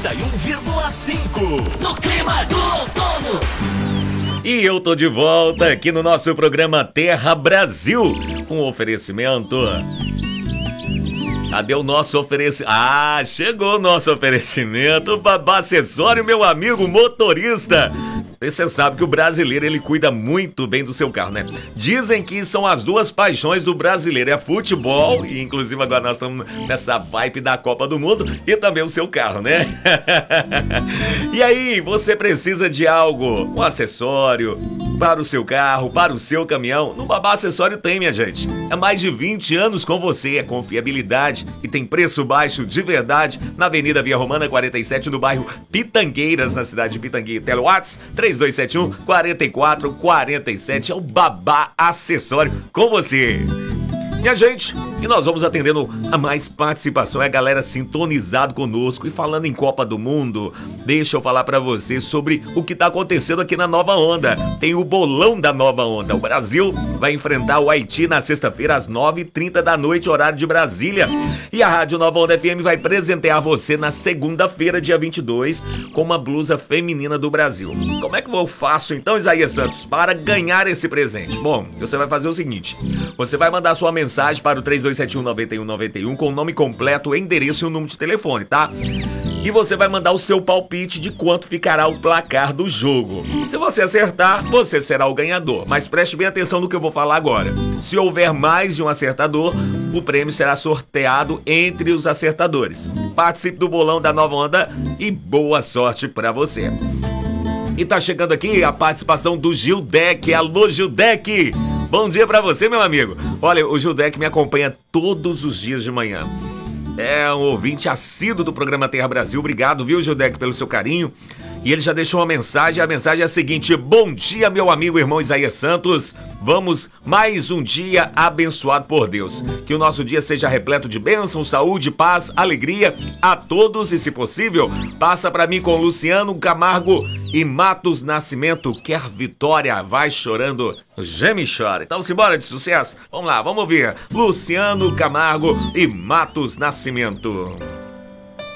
91,5 no clima do outono. E eu tô de volta aqui no nosso programa Terra Brasil, com oferecimento. Cadê o nosso oferecimento? Ah, chegou o nosso oferecimento, Babá Acessório, meu amigo motorista. Você sabe que o brasileiro, ele cuida muito bem do seu carro, né? Dizem que são as duas paixões do brasileiro, é futebol, e inclusive agora nós estamos nessa vibe da Copa do Mundo, e também o seu carro, né? E aí, você precisa de algo, um acessório para o seu carro, para o seu caminhão? No Babá Acessório tem, minha gente. É mais de 20 anos com você, é confiabilidade e tem preço baixo de verdade na Avenida Via Romana 47, no bairro Pitangueiras, na cidade de Pitangueira. Telewatts 3271-4447, é o Babá Acessório com você. Minha gente, e nós vamos atendendo a mais participação, é a galera sintonizado conosco. E falando em Copa do Mundo, deixa eu falar pra você sobre o que tá acontecendo aqui na Nova Onda. Tem o bolão da Nova Onda. O Brasil vai enfrentar o Haiti na sexta-feira às 9h30 da noite, horário de Brasília. E a Rádio Nova Onda FM vai presentear você na segunda-feira, dia 22, com uma blusa feminina do Brasil. Como é que eu faço então, Isaías Santos, para ganhar esse presente? Bom, você vai fazer o seguinte, você vai mandar sua mensagem para o 3271-9191 com o nome completo, endereço e o número de telefone, tá? E você vai mandar o seu palpite de quanto ficará o placar do jogo. Se você acertar, você será o ganhador. Mas preste bem atenção no que eu vou falar agora. Se houver mais de um acertador, o prêmio será sorteado entre os acertadores. Participe do bolão da Nova Onda e boa sorte pra você. E tá chegando aqui a participação do Gildec. Alô, Gildec! Bom dia pra você, meu amigo. Olha, o Gildec me acompanha todos os dias de manhã. É um ouvinte assíduo do programa Terra Brasil. Obrigado, viu, Gildec, pelo seu carinho. E ele já deixou uma mensagem. A mensagem é a seguinte: bom dia, meu amigo e irmão Isaías Santos. Vamos mais um dia abençoado por Deus. Que o nosso dia seja repleto de bênção, saúde, paz, alegria a todos. E, se possível, passa pra mim com Luciano Camargo e Matos Nascimento. Quer vitória, vai chorando, geme e chora. Então, simbora de sucesso. Vamos lá, vamos ouvir Luciano Camargo e Matos Nascimento.